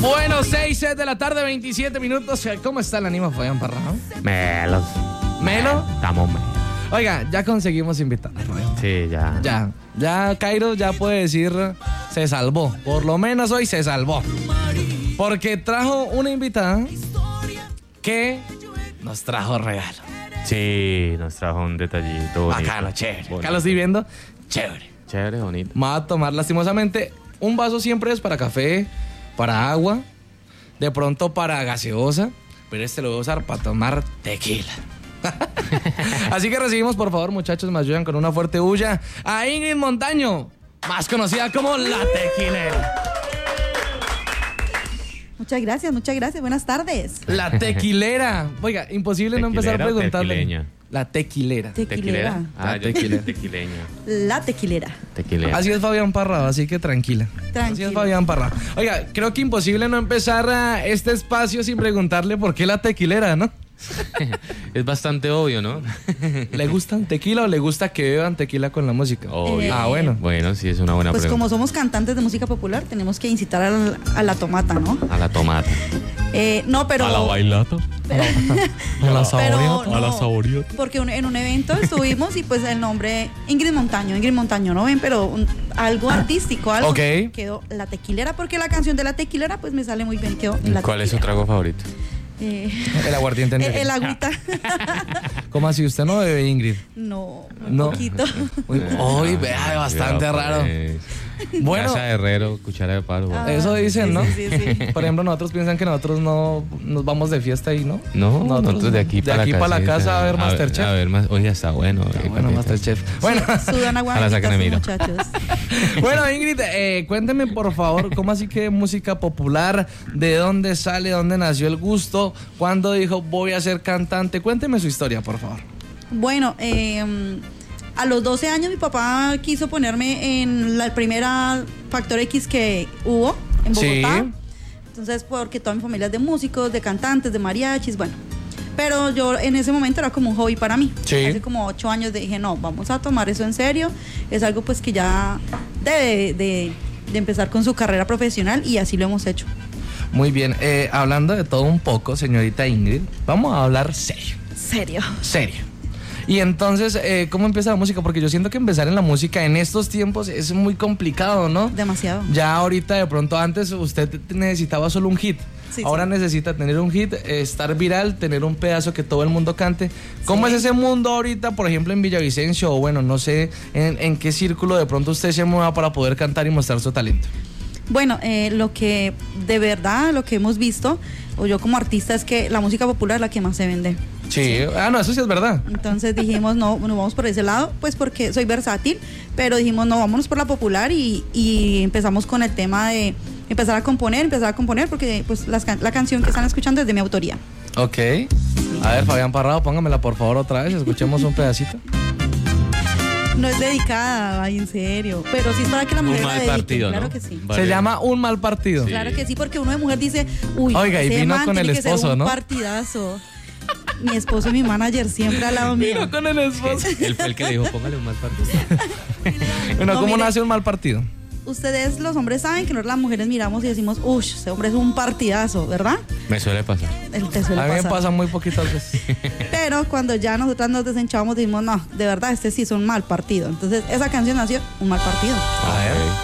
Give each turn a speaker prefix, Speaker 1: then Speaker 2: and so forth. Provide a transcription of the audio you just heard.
Speaker 1: Bueno, 6 de la tarde, 27 minutos. ¿Cómo está el ánimo, Fabián Parra?
Speaker 2: Melos.
Speaker 1: ¿Melo?
Speaker 2: Estamos melos.
Speaker 1: Oiga, ya conseguimos invitar.
Speaker 2: Sí, ya.
Speaker 1: Ya Cairo ya puede decir se salvó. Por lo menos hoy se salvó. Porque trajo una invitada que nos trajo regalo.
Speaker 2: Sí, nos trajo un detallito bonito.
Speaker 1: Bacano, chévere.
Speaker 2: Bonito.
Speaker 1: Acá lo estoy viendo. Chévere.
Speaker 2: Chévere, bonito.
Speaker 1: Me va a tomar lastimosamente. Un vaso siempre es para café, para agua, de pronto para gaseosa, pero este lo voy a usar para tomar tequila. Así que recibimos, por favor, muchachos, me ayudan con una fuerte bulla a Ingrid Montaño, más conocida como La Tequilera.
Speaker 3: Muchas gracias. Buenas tardes.
Speaker 1: La Tequilera. Oiga, imposible no empezar
Speaker 2: ¿Tequilera o
Speaker 1: preguntarle.
Speaker 2: tequileña?
Speaker 1: La Tequilera.
Speaker 3: Tequilera.
Speaker 2: Ah, yo dije tequileña.
Speaker 3: La tequilera.
Speaker 2: Tequilera.
Speaker 1: Así es Fabián Parra, así que tranquila. Así es Fabián Parra. Oiga, creo que imposible no empezar este espacio sin preguntarle por qué La Tequilera, ¿no?
Speaker 2: Es bastante obvio, ¿no?
Speaker 1: ¿Le gustan tequila o le gusta que beban tequila con la música?
Speaker 2: Obvio.
Speaker 1: Bueno.
Speaker 2: Bueno, sí, es una buena
Speaker 3: Pues
Speaker 2: pregunta.
Speaker 3: como somos cantantes de música popular, tenemos que incitar a la tomata, ¿no?
Speaker 2: A la tomata.
Speaker 3: No, pero...
Speaker 2: A la bailata.
Speaker 1: A la saboreota.
Speaker 3: no,
Speaker 2: A la saboreota.
Speaker 3: porque en un evento estuvimos y pues el nombre Ingrid Montaño, ¿no ven? Pero algo artístico, algo
Speaker 1: Ok.
Speaker 3: quedó La Tequilera, porque la canción de La Tequilera pues me sale muy bien, quedó La
Speaker 2: ¿Cuál es su
Speaker 3: Tequilera.
Speaker 2: trago favorito?
Speaker 1: El aguardiente en
Speaker 3: El agüita.
Speaker 1: ¿Cómo así? ¿Usted no bebe, Ingrid?
Speaker 3: No,
Speaker 1: No.
Speaker 3: un poquito.
Speaker 1: Uy, vea, bastante
Speaker 2: Ya,
Speaker 1: raro.
Speaker 2: pues.
Speaker 1: Bueno,
Speaker 2: Casa de herrero, cuchara de palo.
Speaker 3: Ah.
Speaker 1: eso dicen, ¿no?
Speaker 3: Sí.
Speaker 1: Por ejemplo, nosotros piensan que nosotros no nos vamos de fiesta ahí, ¿no?
Speaker 2: No, nosotros de aquí para
Speaker 1: la
Speaker 2: casita.
Speaker 1: casa a ver Masterchef.
Speaker 2: A ver, oye, está bueno.
Speaker 1: Bueno, Masterchef. Bueno,
Speaker 3: Sudan agua
Speaker 2: A la
Speaker 3: bendita,
Speaker 2: Sacanemira.
Speaker 3: muchachos.
Speaker 1: bueno, Ingrid, cuénteme por favor, ¿cómo así que música popular? ¿De dónde sale? ¿Dónde nació el gusto? ¿Cuándo dijo voy a ser cantante? Cuénteme su historia, por favor.
Speaker 3: Bueno, a los 12 años mi papá quiso ponerme en la primera Factor X que hubo en Bogotá.
Speaker 1: Sí.
Speaker 3: Entonces, porque toda mi familia es de músicos, de cantantes, de mariachis, bueno. Pero yo en ese momento era como un hobby para mí.
Speaker 1: Sí.
Speaker 3: Hace como 8 años dije, no, vamos a tomar eso en serio. Es algo pues que ya debe de empezar con su carrera profesional y así lo hemos hecho.
Speaker 1: Muy bien, hablando de todo un poco, señorita Ingrid, vamos a hablar serio.
Speaker 3: Serio.
Speaker 1: Y entonces, ¿cómo empieza la música? Porque yo siento que empezar en la música en estos tiempos es muy complicado, ¿no?
Speaker 3: Demasiado.
Speaker 1: Ya ahorita de pronto antes usted necesitaba solo un hit.
Speaker 3: Sí,
Speaker 1: Ahora
Speaker 3: sí.
Speaker 1: necesita tener un hit, estar viral, tener un pedazo que todo el mundo cante. ¿Cómo
Speaker 3: Sí.
Speaker 1: es ese mundo ahorita, por ejemplo, en Villavicencio? O bueno, no sé en qué círculo de pronto usted se mueva para poder cantar y mostrar su talento.
Speaker 3: Bueno, lo que de verdad, lo que hemos visto, o yo como artista, es que la música popular es la que más se vende.
Speaker 1: Sí. No, eso sí es verdad.
Speaker 3: Entonces dijimos, no vamos por ese lado, pues porque soy versátil, pero dijimos, no, vámonos por la popular y empezamos con el tema de empezar a componer, porque pues la canción que están escuchando es de mi autoría.
Speaker 1: Ok. A ver, Fabián Parrado, póngamela por favor otra vez, escuchemos un pedacito.
Speaker 3: No es dedicada, ay, en serio, pero sí es para que la
Speaker 2: Un
Speaker 3: mujer la
Speaker 2: mal
Speaker 3: dedique,
Speaker 2: partido,
Speaker 3: claro
Speaker 2: ¿no?
Speaker 3: que sí.
Speaker 2: Vale.
Speaker 1: Se llama Un Mal Partido.
Speaker 2: Sí.
Speaker 3: Claro que sí, porque uno de mujer dice, uy,
Speaker 1: Oiga, y
Speaker 3: ese
Speaker 1: vino
Speaker 3: man
Speaker 1: con el
Speaker 3: tiene que ser
Speaker 1: esposo,
Speaker 3: un
Speaker 1: ¿no?
Speaker 3: partidazo. Mi esposo y mi manager siempre al lado mío.
Speaker 1: Vino con el esposo.
Speaker 2: Él fue el que le dijo, póngale un mal partido.
Speaker 1: Bueno,
Speaker 3: No,
Speaker 1: ¿cómo
Speaker 3: mire.
Speaker 1: nace un mal partido?
Speaker 3: Ustedes los hombres saben que nosotros las mujeres miramos y decimos, uy, ese hombre es un partidazo, ¿verdad?
Speaker 2: Me suele pasar.
Speaker 3: Te suele
Speaker 1: A mí me
Speaker 3: pasar.
Speaker 1: pasa muy poquitas veces.
Speaker 3: Pero cuando ya nosotras nos desenchamos, decimos, no, de verdad, este sí es un mal partido. Entonces, esa canción nació un mal partido.
Speaker 1: A ver.
Speaker 2: Ok.